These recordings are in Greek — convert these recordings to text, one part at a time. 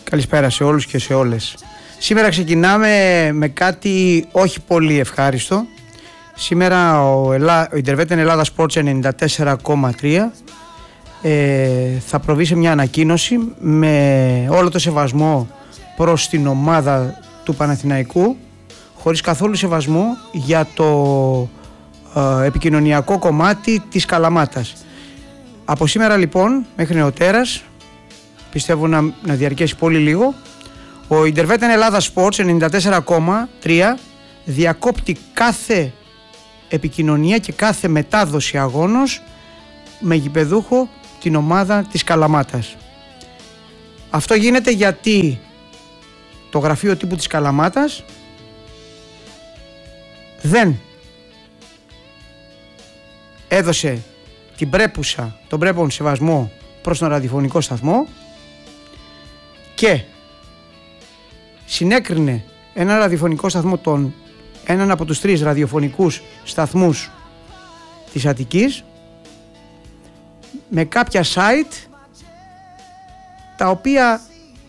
Καλησπέρα σε όλους και σε όλες. Σήμερα ξεκινάμε με κάτι όχι πολύ ευχάριστο. Σήμερα ο Intervetten Ελλάδα Sports 94,3 θα προβεί σε μια ανακοίνωση με όλο το σεβασμό προς την ομάδα του Παναθηναϊκού, χωρίς καθόλου σεβασμό για το επικοινωνιακό κομμάτι της Καλαμάτας. Από σήμερα λοιπόν μέχρι νεοτέρας, πιστεύω να διαρκέσει πολύ λίγο, ο Intervetten Ελλάδα Sports 94,3 διακόπτει κάθε επικοινωνία και κάθε μετάδοση αγώνος με γηπεδούχο την ομάδα της Καλαμάτας. Αυτό γίνεται γιατί το γραφείο τύπου της Καλαμάτας δεν έδωσε τον πρέπον σεβασμό προς τον ραδιοφωνικό σταθμό και συνέκρινε ένα ραδιοφωνικό σταθμό, έναν από τους 3 ραδιοφωνικούς σταθμούς της Αττικής, με κάποια site τα οποία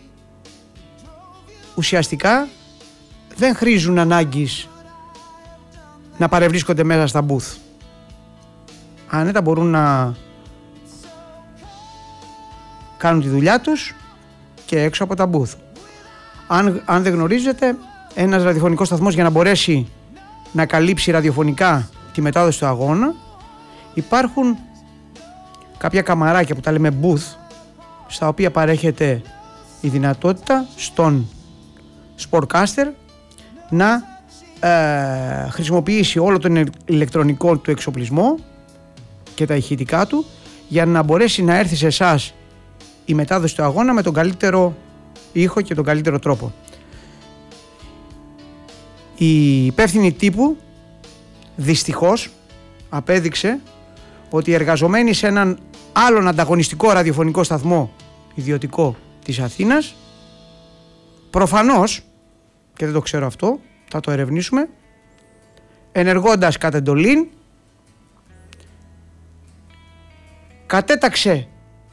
ουσιαστικά δεν χρήζουν ανάγκης να παρευρίσκονται μέσα στα booth. Άνετα μπορούν να κάνουν τη δουλειά τους και έξω από τα booth. Αν δεν γνωρίζετε, ένας ραδιοφωνικός σταθμός για να μπορέσει να καλύψει ραδιοφωνικά τη μετάδοση του αγώνα, υπάρχουν κάποια καμαράκια που τα λέμε booth, στα οποία παρέχεται η δυνατότητα στον sportcaster να χρησιμοποιήσει όλο τον ηλεκτρονικό του εξοπλισμό και τα ηχητικά του για να μπορέσει να έρθει σε εσάς η μετάδοση του αγώνα με τον καλύτερο ήχο και τον καλύτερο τρόπο. Η υπεύθυνη τύπου δυστυχώς απέδειξε ότι οι εργαζομένοι σε έναν άλλον ανταγωνιστικό ραδιοφωνικό σταθμό ιδιωτικό της Αθήνας, προφανώς, και δεν το ξέρω αυτό, θα το ερευνήσουμε, ενεργώντας κατ' εντολήν, κατέταξε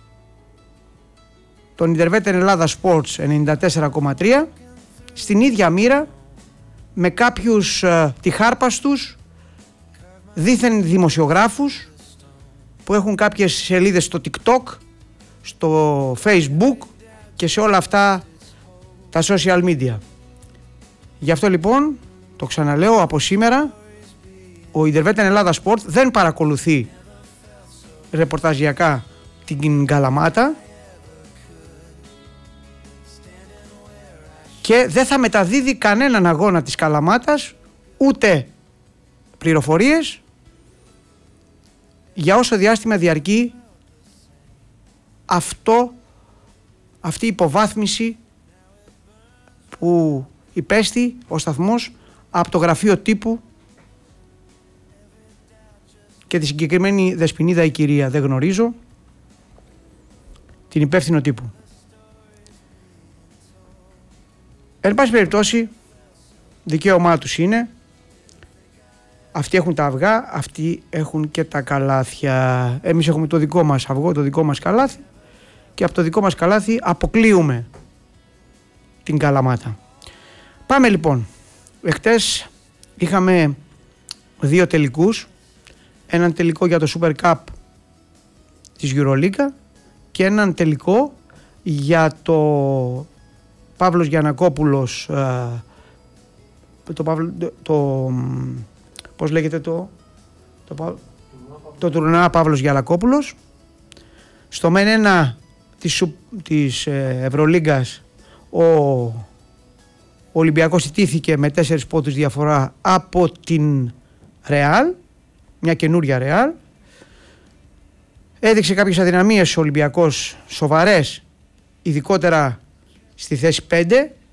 τον Intervetten Ελλάδα Sports 94,3 στην ίδια μοίρα με κάποιους τυχάρπαστους δήθεν δημοσιογράφους που έχουν κάποιες σελίδες στο TikTok, στο Facebook και σε όλα αυτά τα social media. Γι' αυτό λοιπόν, το ξαναλέω, από σήμερα ο Intervetten Ελλάδα Sports δεν παρακολουθεί ρεπορταζιακά την Καλαμάτα και δεν θα μεταδίδει κανέναν αγώνα της Καλαμάτας, ούτε πληροφορίες, για όσο διάστημα διαρκεί αυτή η υποβάθμιση που υπέστη ο σταθμός από το γραφείο τύπου και τη συγκεκριμένη δεσποινίδα η κυρία, δεν γνωρίζω, την υπεύθυνο τύπου. Εν πάση περιπτώσει, δικαίωμά τους είναι. Αυτοί έχουν τα αυγά, αυτοί έχουν και τα καλάθια. Εμείς έχουμε το δικό μας αυγό, το δικό μας καλάθι, και από το δικό μας καλάθι αποκλείουμε την Καλαμάτα. Πάμε λοιπόν. Εχτες είχαμε 2 τελικούς. Έναν τελικό για το Super Cup της EuroLeague και έναν τελικό για το Παύλος Γιαννακόπουλος, πώς λέγεται το τουρνουά Παύλος Γιαννακόπουλος. Στο μεν 1 της Ευρωλίγκας ο Ολυμπιακός ιτήθηκε με 4 πόντους διαφορά από την Ρεάλ, μια καινούρια Ρεάλ. Έδειξε κάποιες αδυναμίες ο Ολυμπιακός, σοβαρές, ειδικότερα στη θέση 5.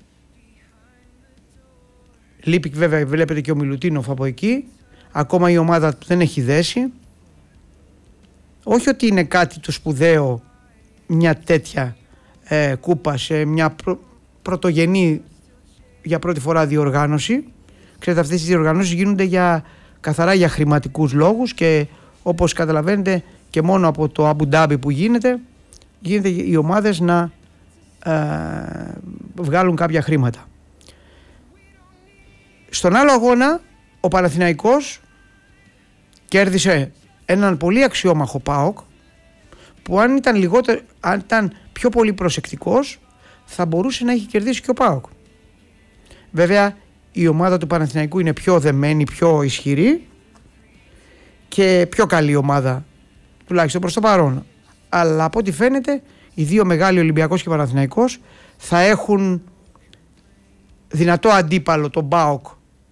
Λείπει βέβαια, βλέπετε, και ο Μιλουτίνοφ από εκεί. Ακόμα η ομάδα του δεν έχει δέσει. Όχι ότι είναι κάτι το σπουδαίο μια τέτοια κούπα σε μια πρωτογενή για πρώτη φορά διοργάνωση. Ξέρετε, αυτές τις διοργανώσεις γίνονται καθαρά για χρηματικούς λόγους και όπως καταλαβαίνετε και μόνο από το Αμπου Ντάμπι που γίνεται οι ομάδες να βγάλουν κάποια χρήματα. Στον άλλο αγώνα ο Παναθηναϊκός κέρδισε έναν πολύ αξιόμαχο ΠΑΟΚ, που αν ήταν πιο πολύ προσεκτικός θα μπορούσε να έχει κερδίσει και ο ΠΑΟΚ. Βέβαια η ομάδα του Παναθηναϊκού είναι πιο δεμένη, πιο ισχυρή και πιο καλή ομάδα, τουλάχιστον προς το παρόν. Αλλά από ό,τι φαίνεται οι δύο μεγάλοι, Ολυμπιακός και Παναθηναϊκός, θα έχουν δυνατό αντίπαλο τον ΠΑΟΚ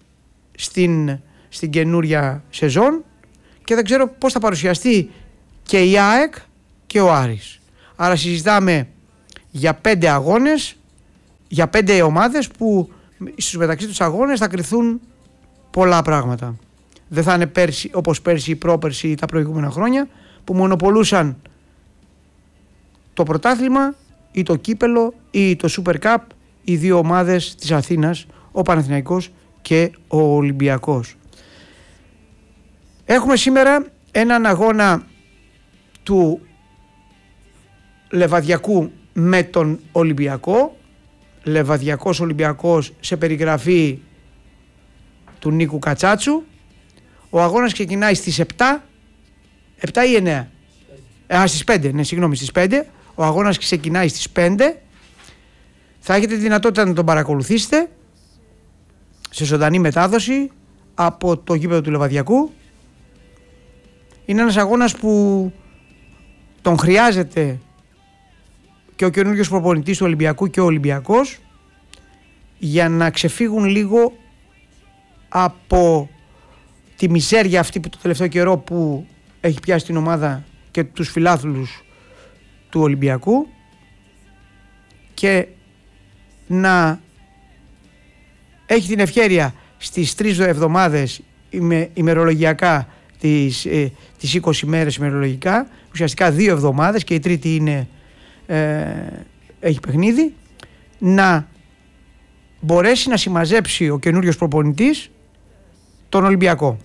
στην καινούρια σεζόν, και δεν ξέρω πώς θα παρουσιαστεί και η ΑΕΚ και ο Άρης. Άρα συζητάμε για 5 αγώνες, για 5 ομάδες που στους μεταξύ τους αγώνες θα κριθούν πολλά πράγματα. Δεν θα είναι όπως πέρσι ή πρόπερσι ή τα προηγούμενα χρόνια, που μονοπολούσαν το πρωτάθλημα ή το κύπελο ή το Super Cup οι δύο ομάδες της Αθήνας, ο Παναθηναϊκός και ο Ολυμπιακός. Έχουμε σήμερα έναν αγώνα του Λεβαδιακού με τον Ολυμπιακό. Λεβαδιακός Ολυμπιακός σε περιγραφή του Νίκου Κατσάτσου. Ο αγώνας ξεκινάει στις 7 ή 9. Στις 5, ναι, συγγνώμη, στις 5. Ο αγώνας ξεκινάει στις 5. Θα έχετε τη δυνατότητα να τον παρακολουθήσετε σε ζωντανή μετάδοση από το γήπεδο του Λεβαδιακού. Είναι ένας αγώνας που τον χρειάζεται και ο καινούριος προπονητής του Ολυμπιακού και ο Ολυμπιακός, για να ξεφύγουν λίγο από τη μιζέρια αυτή που το τελευταίο καιρό που έχει πιάσει την ομάδα και τους φιλάθλους του Ολυμπιακού, και να έχει την ευκαιρία στις 3 εβδομάδες ημερολογιακά, τις 20 μέρες ημερολογικά, ουσιαστικά 2 εβδομάδες και η τρίτη είναι, έχει παιχνίδι, να μπορέσει να συμμαζέψει ο καινούριος προπονητής τον Ολυμπιακό.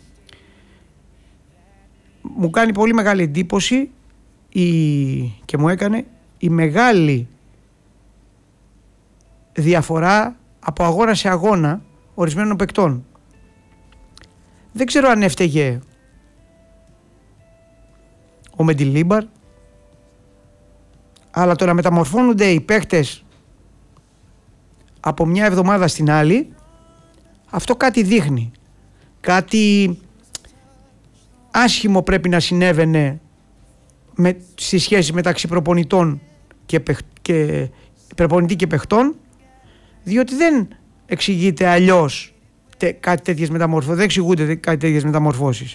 Μου κάνει πολύ μεγάλη εντύπωση και μου έκανε η μεγάλη διαφορά από αγώνα σε αγώνα ορισμένων παικτών. Δεν ξέρω αν έφταιγε ο Μεντιλίμπαρ, αλλά το να μεταμορφώνονται οι παίκτες από μια εβδομάδα στην άλλη, αυτό κάτι δείχνει. Κάτι άσχημο πρέπει να συνέβαινε στη σχέση μεταξύ προπονητών και προπονητή και παιχτών, διότι δεν εξηγείται αλλιώς κάτι τέτοιες μεταμορφώσεις, δεν εξηγούνται κάτι τέτοιες μεταμορφώσεις.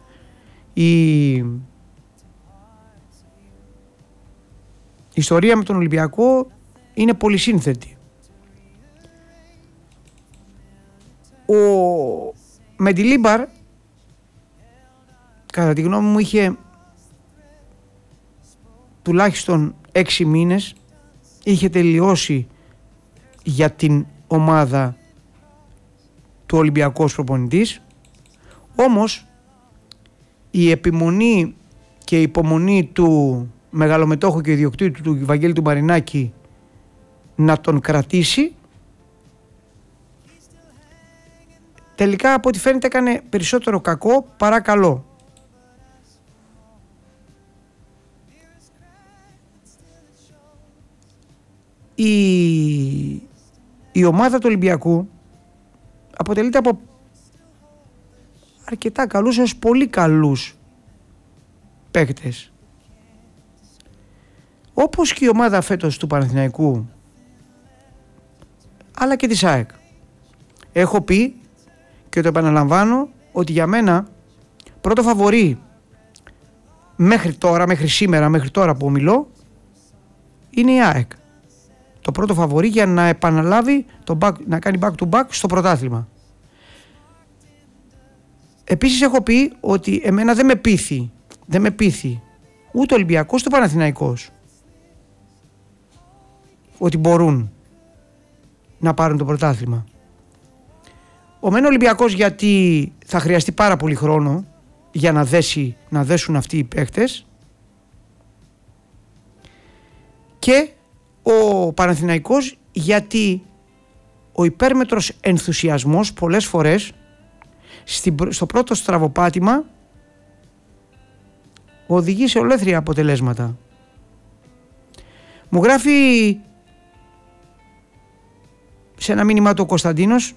Η ιστορία με τον Ολυμπιακό είναι πολυσύνθετη. Ο Μεντιλίμπαρ, κατά τη γνώμη μου, είχε τουλάχιστον 6 μήνες, είχε τελειώσει για την ομάδα του Ολυμπιακού ως προπονητής. Όμως η επιμονή και η υπομονή του μεγαλομετόχου και ιδιοκτήτου του Βαγγέλη του Μαρινάκη να τον κρατήσει, τελικά από ό,τι φαίνεται έκανε περισσότερο κακό παρά καλό. Η ομάδα του Ολυμπιακού αποτελείται από αρκετά καλούς έως πολύ καλούς παίκτες. Όπως και η ομάδα φέτος του Παναθηναϊκού, αλλά και της ΑΕΚ. Έχω πει και το επαναλαμβάνω ότι για μένα πρώτο φαβορί μέχρι σήμερα που μιλώ, είναι η ΑΕΚ. Το πρώτο φαβορί για να επαναλάβει, να κάνει back to back στο πρωτάθλημα. Επίσης έχω πει ότι εμένα δεν με πείθει ούτε ο Ολυμπιακός ούτε ο Παναθηναϊκός ότι μπορούν να πάρουν το πρωτάθλημα. Ο μεν Ολυμπιακός, γιατί θα χρειαστεί πάρα πολύ χρόνο για να δέσουν αυτοί οι παίκτες, και ο Παναθηναϊκός, γιατί ο υπέρμετρος ενθουσιασμός πολλές φορές στο πρώτο στραβοπάτημα οδηγεί σε ολέθρια αποτελέσματα. Μου γράφει σε ένα μήνυμα του ο Κωνσταντίνος: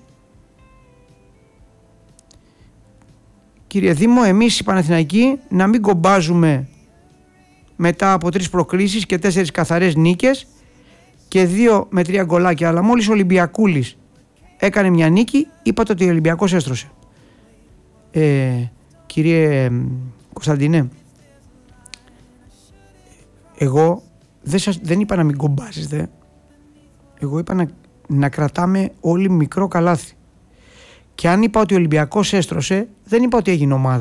κύριε Δήμο, εμείς οι Παναθηναϊκοί να μην κομπάζουμε μετά από 3 προκλήσεις και 4 καθαρές νίκες και 2 με 3 γκολάκια, αλλά μόλις ο Ολυμπιακούλης έκανε μια νίκη, είπατε ότι ο Ολυμπιακός έστρωσε. Κύριε Κωνσταντίνε, εγώ δεν είπα να μην κομπάζεστε, εγώ είπα να κρατάμε όλοι μικρό καλάθι. Και αν είπα ότι ο Ολυμπιακός έστρωσε, δεν είπα ότι έγινε ομάδα.